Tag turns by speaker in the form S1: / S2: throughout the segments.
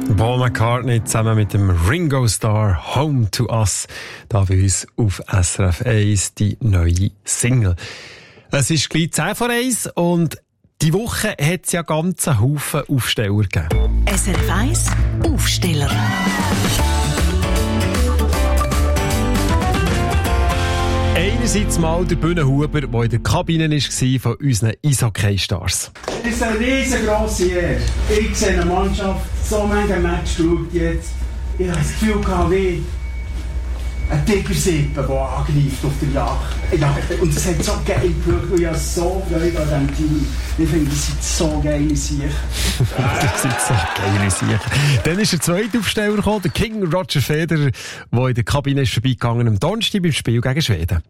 S1: Paul McCartney zusammen mit dem Ringo Starr Home to Us. Da bei uns auf SRF 1 die neue Single. Es ist gleich 10 vor 1 und die Woche hat es ja ganz einen Haufen Aufsteller gegeben.
S2: SRF 1 Aufsteller.
S1: Einerseits mal der Bühnenhuber, der in der Kabine war von unseren Eishockey-Stars.
S3: Es ist eine riesengroße Ehre. Ich sehe eine Mannschaft, so manche Match schaut jetzt. Ich habe das Gefühl gehabt, wie ein Tigersippe, der angreift auf der Jagd. Ja, und es hat so geil geschaut, und ich habe so Freude an diesem Team. Ich finde, das sind so geile Sicher.
S1: Das sind so geile Sicher. Dann ist der zweite Aufsteller gekommen, der King Roger Federer, der in der Kabine ist vorbeigegangen am Donnerstag beim Spiel gegen Schweden.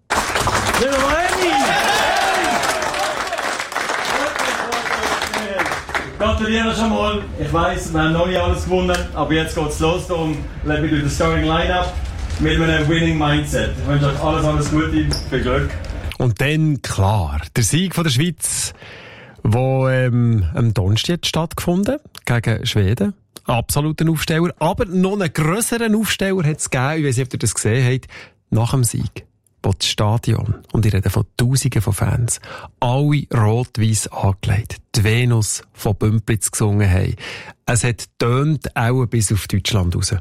S4: Gratuliere schon mal. Ich weiss, wir haben noch nicht alles gewonnen, aber jetzt geht's los. Darum lebe ich durch das Starting Line-Up mit einem Winning Mindset. Ich wünsche euch alles Gute, viel Glück.
S1: Und dann, klar, der Sieg von der Schweiz, der am Donnerstag stattgefunden gegen Schweden. Absoluter Aufsteller. Aber noch einen grösseren Aufsteller hat es gegeben, ich weiss nicht, ob ihr das gesehen habt, nach dem Sieg. Wo das Stadion, und ich rede von Tausenden von Fans, alle rot-weiss angelegt, die Venus von Bümplitz gesungen haben. Es hat tönt auch bis auf Deutschland raus.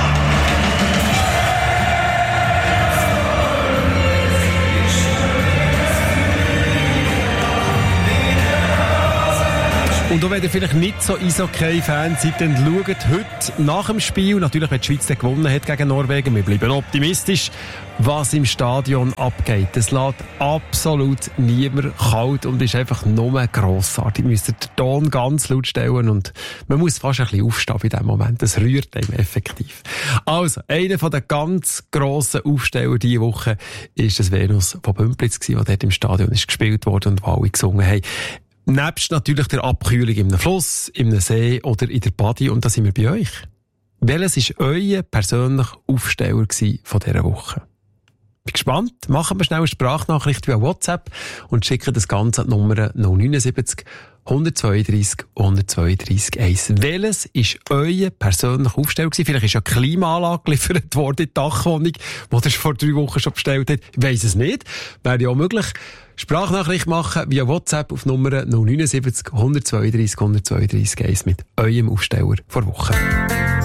S1: Und auch wenn ihr vielleicht nicht so Eishockey-Fans seid, dann schaut heute nach dem Spiel, natürlich wenn die Schweiz dann gewonnen hat gegen Norwegen, wir bleiben optimistisch, was im Stadion abgeht. Es lässt absolut niemand kalt und ist einfach nur grossartig. Ihr müsst den Ton ganz laut stellen und man muss fast ein bisschen aufstehen in diesem Moment. Das rührt einem effektiv. Also, einer von den ganz grossen Aufsteller diese Woche ist das Venus von Bümplitz gewesen, das dort im Stadion ist gespielt wurde und wo alle gesungen haben. Nebst natürlich der Abkühlung in einem Fluss, in einem See oder in der Body. Und da sind wir bei euch. Welches war euer persönlicher Aufsteller von dieser Woche? Bin gespannt. Machen wir schnell eine Sprachnachricht via WhatsApp und schicken das Ganze an die Nummer 079 132 132 1. Welches war euer persönlicher Aufsteller? Vielleicht ist ja eine Klimaanlage geliefert worden in die Dachwohnung, die ihr vor 3 Wochen schon bestellt habt. Ich weiss es nicht. Wäre ja auch möglich. Sprachnachricht machen via WhatsApp auf Nummer 079 132 132 1 mit eurem Aufsteller vor Woche.